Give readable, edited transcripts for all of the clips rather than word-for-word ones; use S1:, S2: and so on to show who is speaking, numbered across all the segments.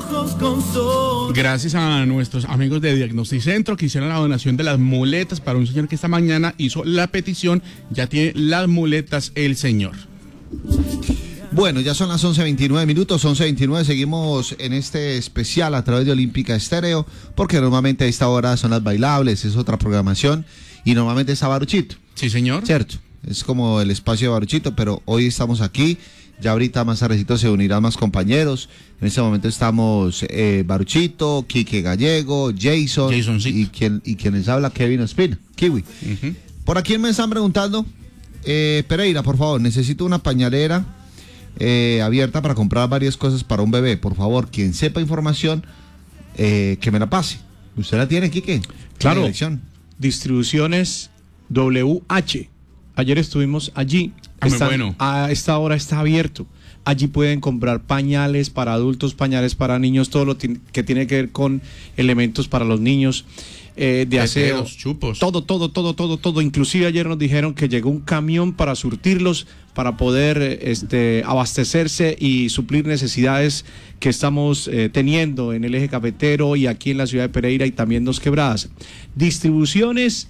S1: Gracias a nuestros amigos de Diagnosticentro que hicieron la donación de las muletas para un señor que esta mañana hizo la petición. Ya tiene las muletas el señor.
S2: Bueno, ya son las 11:29 minutos, 11:29, seguimos en este especial a través de Olímpica Estéreo, porque normalmente a esta hora son las bailables, es otra programación, y normalmente está Baruchito.
S1: Sí, señor.
S2: Cierto, es como el espacio de Baruchito, pero hoy estamos aquí, ya ahorita más tardecito se unirán más compañeros, en este momento estamos Baruchito, Quique Gallego, Jason, y quien les habla, Kevin Ospina, Kiwi. Por aquí me están preguntando, Pereira, por favor, necesito una pañalera abierta para comprar varias cosas para un bebé. Por favor, quien sepa información, que me la pase. ¿Usted la tiene, Quique?
S3: Claro. Distribuciones WH. Ayer estuvimos allí.
S1: Bueno.
S3: A esta hora está abierto. Allí pueden comprar pañales para adultos, pañales para niños, todo lo que tiene que ver con elementos para los niños. De aseo,
S1: chupos.
S3: Todo. Inclusive ayer nos dijeron que llegó un camión para surtirlos, para poder abastecerse y suplir necesidades que estamos teniendo en el eje cafetero y aquí en la ciudad de Pereira y también Dos Quebradas. Distribuciones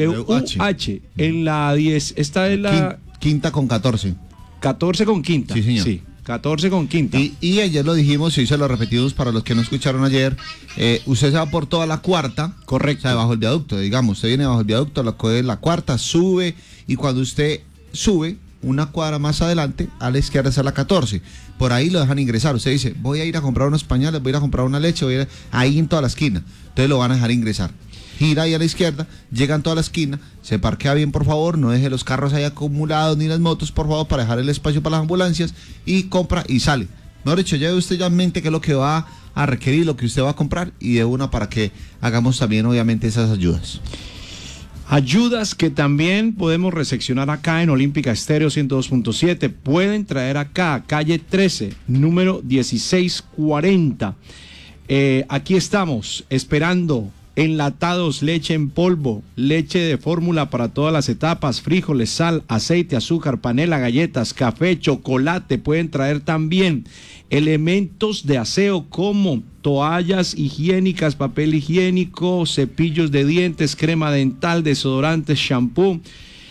S3: WH en la 10, esta es la
S2: quinta con 14.
S3: 14 con quinta.
S2: Sí, señor.
S3: Sí. 14 con quinta.
S2: Y ayer lo dijimos y se lo repetimos para los que no escucharon ayer. Usted se va por toda la cuarta.
S3: Correcto.
S2: O sea, bajo el viaducto, digamos. Usted viene bajo el viaducto, lo coge la cuarta, sube. Y cuando usted sube, una cuadra más adelante, a la izquierda está la 14. Por ahí lo dejan ingresar. Usted dice, voy a ir a comprar unos pañales, voy a ir a comprar una leche, voy a ir ahí en toda la esquina. Entonces lo van a dejar ingresar. Gira ahí a la izquierda, llegan toda la esquina, se parquea bien, por favor, no deje los carros ahí acumulados ni las motos, por favor, para dejar el espacio para las ambulancias, y compra y sale. Mejor dicho, lleve usted ya en mente qué es lo que va a requerir, lo que usted va a comprar, y de una para que hagamos también, obviamente, esas ayudas.
S3: Ayudas que también podemos recepcionar acá en Olímpica Estéreo 102.7. Pueden traer acá, calle 13, número 1640. Aquí estamos esperando. Enlatados, leche en polvo, leche de fórmula para todas las etapas, frijoles, sal, aceite, azúcar, panela, galletas, café, chocolate. Pueden traer también elementos de aseo como toallas higiénicas, papel higiénico, cepillos de dientes, crema dental, desodorantes, shampoo,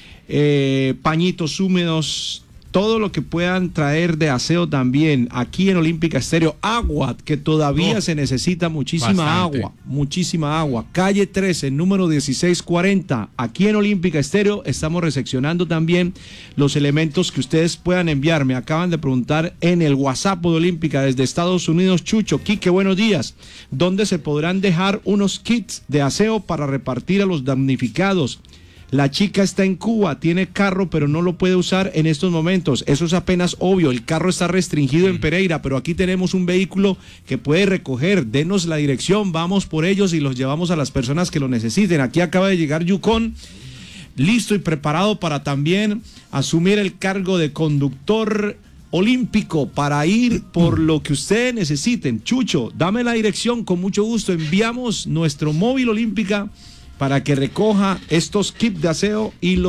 S3: pañitos húmedos. Todo lo que puedan traer de aseo también, aquí en Olímpica Estéreo. Agua, que todavía se necesita muchísima agua. Calle 13, número 1640. Aquí en Olímpica Estéreo estamos recepcionando también los elementos que ustedes puedan enviar. Me acaban de preguntar en el WhatsApp de Olímpica desde Estados Unidos, Chucho, Quique, buenos días. ¿Dónde se podrán dejar unos kits de aseo para repartir a los damnificados? La chica está en Cuba, tiene carro, pero no lo puede usar en estos momentos. Eso es apenas obvio. El carro está restringido en Pereira, pero aquí tenemos un vehículo que puede recoger. Denos la dirección, vamos por ellos y los llevamos a las personas que lo necesiten. Aquí acaba de llegar Yukon, listo y preparado para también asumir el cargo de conductor olímpico para ir por lo que ustedes necesiten. Chucho, dame la dirección, con mucho gusto. Enviamos nuestro móvil Olímpica para que recoja estos kits de aseo y